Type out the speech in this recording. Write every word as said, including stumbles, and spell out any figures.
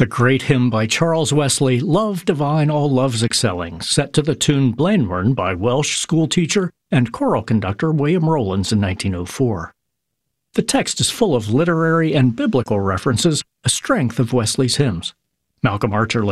The great hymn by Charles Wesley, Love Divine, All Loves Excelling, set to the tune Blaenwarn by Welsh schoolteacher and choral conductor William Rowlands in nineteen oh four. The text is full of literary and biblical references, a strength of Wesley's hymns. Malcolm Archer